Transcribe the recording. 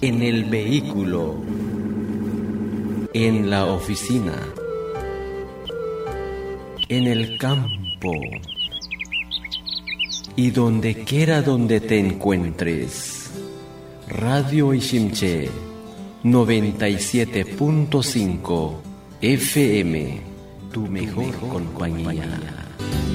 en el vehículo, en la oficina, en el campo y donde quiera donde te encuentres. Radio Ishimche 97.5 FM, tu mejor compañía.